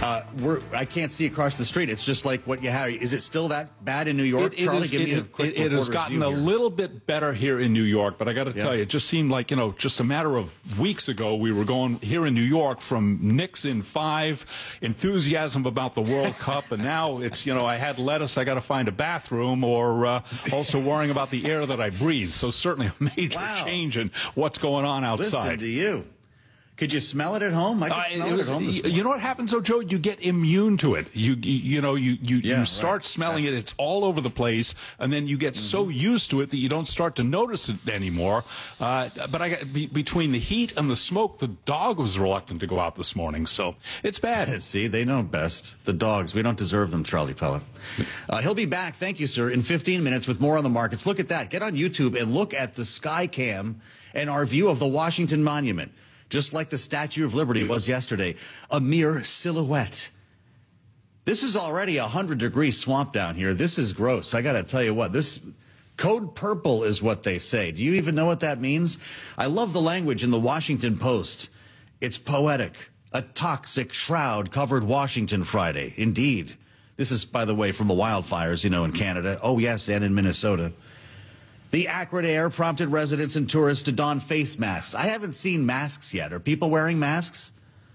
Uh, we're, I can't see across the street. It's just like what you have. Is it still that bad in New York? It, it Charlie, is, give it, me a quick it, it has gotten a little bit better here in New York, but I got to Yeah. tell you, it just seemed like, you know, just a matter of weeks ago, we were going here in New York from Knicks in five, enthusiasm about the World Cup, and now it's, you know, I had lettuce, I got to find a bathroom, or uh, also worrying about the air that I breathe. So certainly a major Wow. change in what's going on outside. Listen to you. Could you smell it at home? I could Uh, smell it it, was- at home. This you, you know what happens, though, Joe? You get immune to it. You you, you know you you, Yeah, you start right. smelling That's- it. It's all over the place, and then you get Mm-hmm. so used to it that you don't start to notice it anymore. Uh, but I got be, between the heat and the smoke, the dog was reluctant to go out this morning, so it's bad. See, they know best. The dogs. We don't deserve them, Charlie Pella. Uh, he'll be back, thank you, sir, in fifteen minutes with more on the markets. Look at that. Get on YouTube and look at the sky cam and our view of the Washington Monument. Just like the Statue of Liberty was yesterday. A mere silhouette. This is already a one hundred degree swamp down here. This is gross. I got to tell you what. This code purple is what they say. Do you even know what that means? I love the language in the Washington Post. It's poetic. A toxic shroud covered Washington Friday. Indeed. This is, by the way, from the wildfires, you know, in Canada. Oh, yes, and in Minnesota. The acrid air prompted residents and tourists to don face masks. I haven't seen masks yet. Are people wearing masks?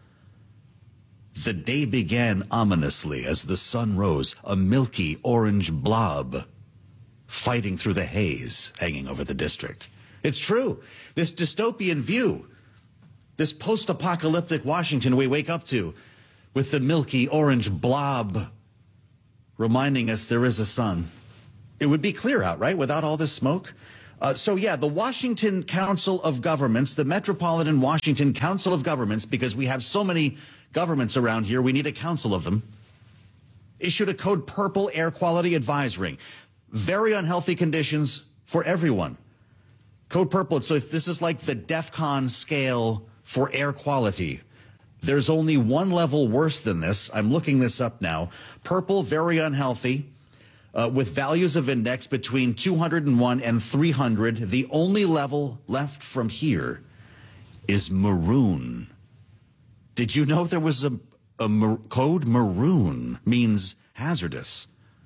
The day began ominously as the sun rose, a milky orange blob fighting through the haze hanging over the district. It's true. This dystopian view, this post-apocalyptic Washington we wake up to with the milky orange blob reminding us there is a sun. It would be clear out, right, without all this smoke? Uh, so, yeah, the Washington Council of Governments, the Metropolitan Washington Council of Governments, because we have so many governments around here, we need a council of them, issued a code purple air quality advisory. Very unhealthy conditions for everyone. Code purple, so if this is like the DEFCON scale for air quality. There's only one level worse than this. I'm looking this up now. Purple, very unhealthy. Uh, with values of index between two hundred one and three hundred, the only level left from here is maroon. Did you know there was a, a mar- code maroon means hazardous?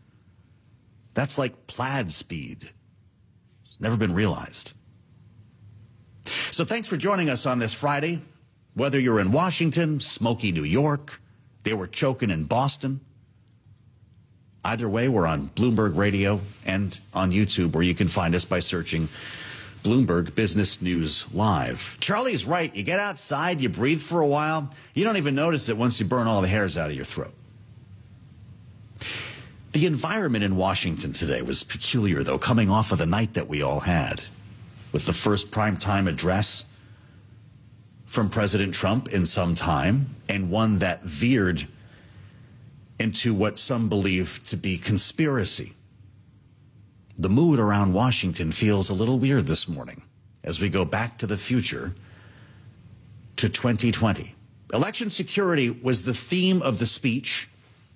That's like plaid speed. It's never been realized. So thanks for joining us on this Friday. Whether you're in Washington, smoky New York, they were choking in Boston. Either way, we're on Bloomberg Radio and on YouTube, where you can find us by searching Bloomberg Business News Live. Charlie's right. You get outside, you breathe for a while. You don't even notice it once you burn all the hairs out of your throat. The environment in Washington today was peculiar, though, coming off of the night that we all had, with the first primetime address from President Trump in some time, and one that veered into what some believe to be conspiracy. The mood around Washington feels a little weird this morning as we go back to the future to twenty twenty. Election security was the theme of the speech.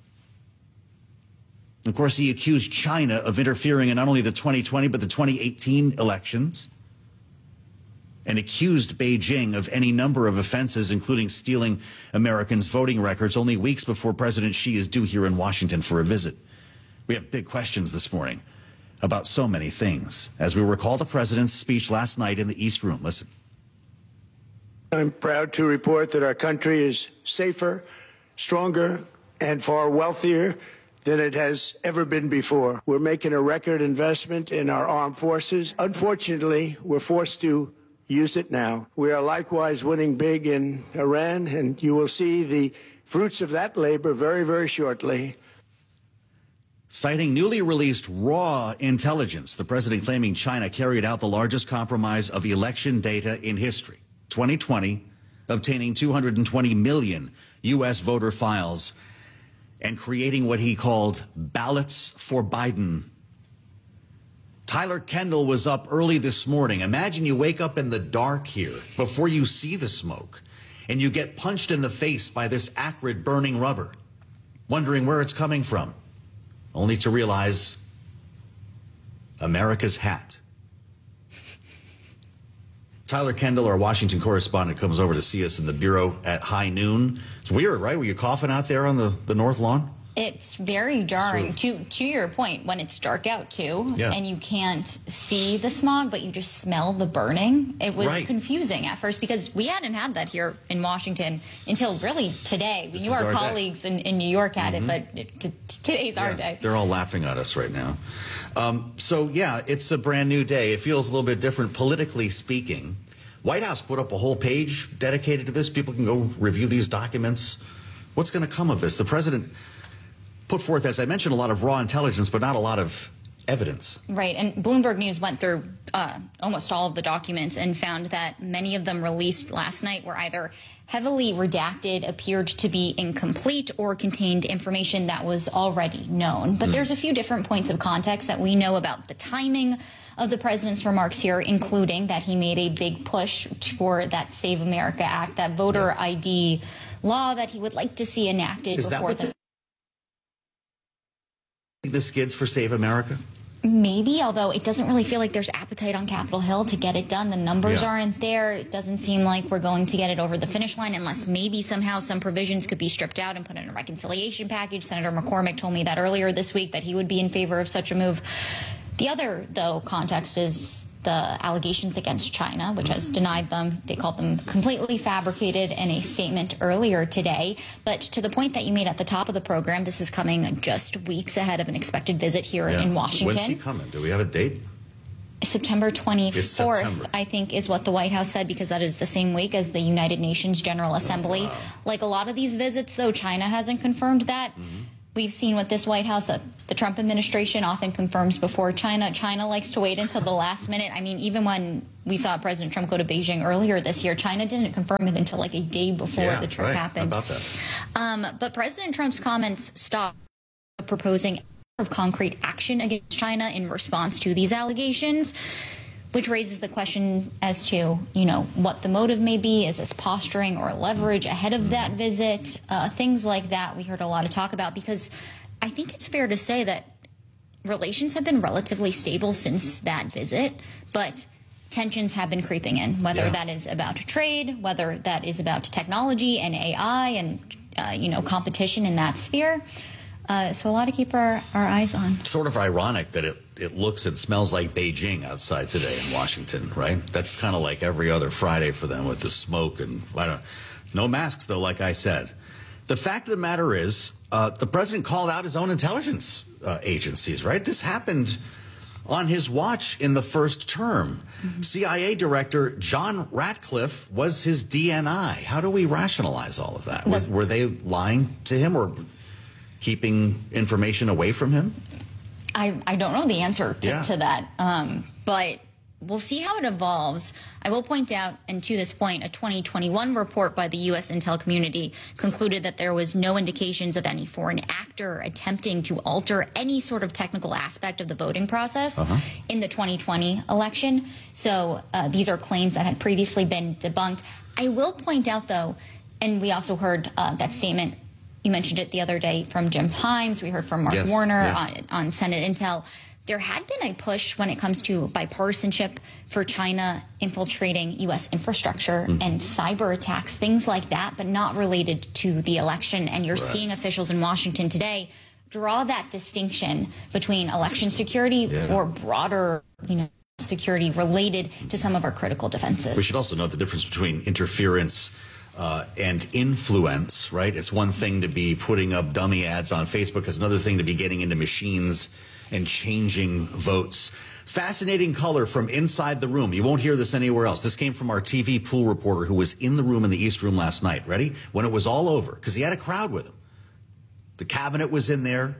Of course, he accused China of interfering in not only the twenty twenty but the twenty eighteen elections, and accused Beijing of any number of offenses, including stealing Americans' voting records only weeks before President Xi is due here in Washington for a visit. We have big questions this morning about so many things as we recall the president's speech last night in the East Room. Listen. I'm proud to report that our country is safer, stronger, and far wealthier than it has ever been before. We're making a record investment in our armed forces. Unfortunately, we're forced to use it now. We are likewise winning big in Iran, and you will see the fruits of that labor very, very shortly. Citing newly released raw intelligence, the president claiming China carried out the largest compromise of election data in history. twenty twenty, obtaining two hundred twenty million U S voter files and creating what he called ballots for Biden. Tyler Kendall was up early this morning. Imagine you wake up in the dark here before you see the smoke and you get punched in the face by this acrid burning rubber, wondering where it's coming from, only to realize America's hat. Tyler Kendall, our Washington correspondent, comes over to see us in the Bureau at high noon. It's weird, right? Were you coughing out there on the, the north lawn? It's very jarring. Sort of. To to your point, when it's dark out too, Yeah. and you can't see the smog, but you just smell the burning. It was Right. confusing at first because we hadn't had that here in Washington until really today. We This knew is our, our day. colleagues in, in New York had Mhm. it, but it, t- today's our Yeah, day. They're all laughing at us right now. Um, so, yeah, it's a brand new day. It feels a little bit different politically speaking. White House put up a whole page dedicated to this. People can go review these documents. What's going to come of this? The president put forth, as I mentioned, a lot of raw intelligence, but not a lot of evidence. Right, and Bloomberg News went through uh, almost all of the documents and found that many of them released last night were either heavily redacted, appeared to be incomplete, or contained information that was already known. But Mm. there's a few different points of context that we know about the timing of the president's remarks here, including that he made a big push for that Save America Act, that voter I D law that he would like to see enacted Is that before what the The skids for Save America? Maybe, although it doesn't really feel like there's appetite on Capitol Hill to get it done. The numbers Yeah. aren't there. It doesn't seem like we're going to get it over the finish line unless maybe somehow some provisions could be stripped out and put in a reconciliation package. Senator McCormick told me that earlier this week that he would be in favor of such a move. The other, though, context is the allegations against China, which has denied them. They called them completely fabricated in a statement earlier today. But to the point that you made at the top of the program, this is coming just weeks ahead of an expected visit here Yeah. in Washington. When's he coming? Do we have a date? September It's twenty-fourth, September. I think, is what the White House said, because that is the same week as the United Nations General Assembly. wow. Like a lot of these visits, though, China hasn't confirmed that. We've seen with this White House that the Trump administration often confirms before China. China likes to wait until the last minute. I mean, even when we saw President Trump go to Beijing earlier this year, China didn't confirm it until like a day before yeah, the trip right. happened. How about that? Um, but President Trump's comments stopped proposing of concrete action against China in response to these allegations, which raises the question as to, you know, what the motive may be. Is this posturing or leverage ahead of that visit? Uh, things like that we heard a lot of talk about, because I think it's fair to say that relations have been relatively stable since that visit, but tensions have been creeping in, whether Yeah. that is about trade, whether that is about technology and A I and, uh, you know, competition in that sphere. Uh, so a lot to keep our, our eyes on. Sort of ironic that it, it looks and smells like Beijing outside today in Washington, right? That's kind of like every other Friday for them with the smoke and I don't no masks, though, like I said. The fact of the matter is, uh, the president called out his own intelligence uh, agencies, right? This happened on his watch in the first term. Mm-hmm. C I A Director John Ratcliffe was his D N I. How do we rationalize all of that? Were, were they lying to him or keeping information away from him? I, I don't know the answer to, Yeah. to that, um, but we'll see how it evolves. I will point out, and to this point, a twenty twenty-one report by the U S intel community concluded that there was no indications of any foreign actor attempting to alter any sort of technical aspect of the voting process Uh-huh. in the twenty twenty election. So uh, these are claims that had previously been debunked. I will point out, though, and we also heard uh, that statement, you mentioned it the other day, from Jim Himes. We heard from Mark Yes, Warner yeah. on, on Senate Intel. There had been a push when it comes to bipartisanship for China infiltrating U S infrastructure Mhm. and cyber attacks, things like that, but not related to the election. And you're Right. seeing officials in Washington today draw that distinction between election security Yeah. or broader, you know, security related to some of our critical defenses. We should also note the difference between interference uh, and influence, right? It's one thing to be putting up dummy ads on Facebook. It's another thing to be getting into machines and changing votes. Fascinating color from inside the room. You won't hear this anywhere else. This came from our T V pool reporter who was in the room in the East Room last night. Ready? When it was all over, because he had a crowd with him. The cabinet was in there,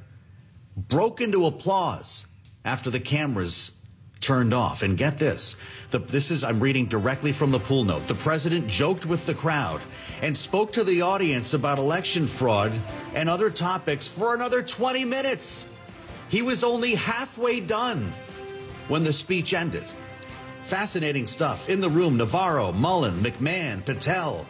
broke into applause after the cameras turned off. And get this, the, this is, I'm reading directly from the pool note. The president joked with the crowd and spoke to the audience about election fraud and other topics for another twenty minutes. He was only halfway done when the speech ended. Fascinating stuff. In the room, Navarro, Mullen, McMahon, Patel,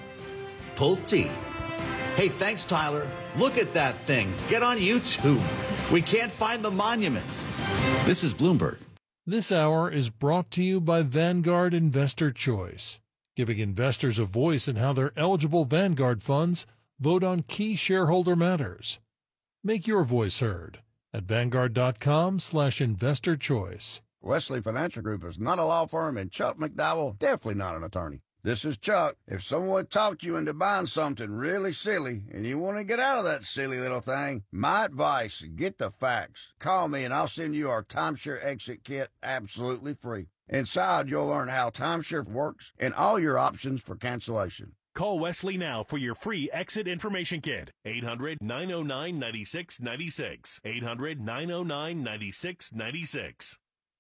Pulte. Hey, thanks, Tyler. Look at that thing. Get on YouTube. We can't find the monument. This is Bloomberg. This hour is brought to you by Vanguard Investor Choice, giving investors a voice in how their eligible Vanguard funds vote on key shareholder matters. Make your voice heard at Vanguard.com slash investor choice. Wesley Financial Group is not a law firm, and Chuck McDowell definitely not an attorney. This is Chuck. If someone talked you into buying something really silly and you want to get out of that silly little thing, my advice, get the facts. Call me and I'll send you our timeshare exit kit absolutely free. Inside, you'll learn how timeshare works and all your options for cancellation. Call Wesley now for your free exit information kit. eight hundred, nine oh nine, nine six nine six. eight hundred, nine oh nine, nine six nine six.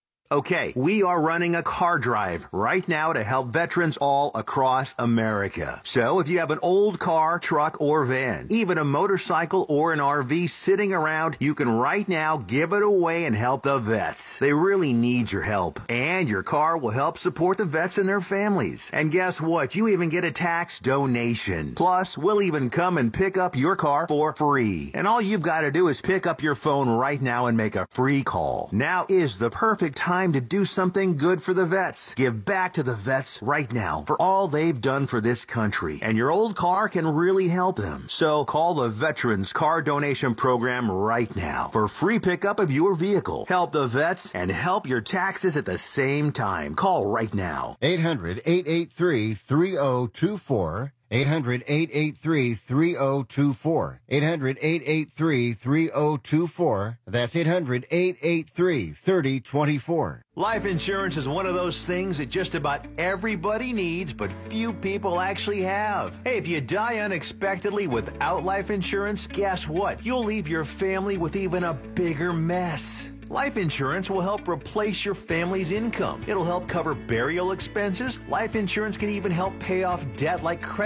Okay, we are running a car drive right now to help veterans all across America. So if you have an old car, truck, or van, even a motorcycle or an R V sitting around, you can right now give it away and help the vets. They really need your help. And your car will help support the vets and their families. And guess what? You even get a tax donation. Plus, we'll even come and pick up your car for free. And all you've got to do is pick up your phone right now and make a free call. Now is the perfect time to do something good for the vets. Give back to the vets right now for all they've done for this country. And your old car can really help them. So call the Veterans Car Donation Program right now for free pickup of your vehicle. Help the vets and help your taxes at the same time. Call right now. eight hundred, eight eight three, three oh two four. eight hundred, eight eight three, three oh two four. eight hundred, eight eight three, three oh two four. That's eight hundred, eight eight three, three oh two four. Life insurance is one of those things that just about everybody needs, but few people actually have. Hey, if you die unexpectedly without life insurance, guess what? You'll leave your family with even a bigger mess. Life insurance will help replace your family's income. It'll help cover burial expenses. Life insurance can even help pay off debt like credit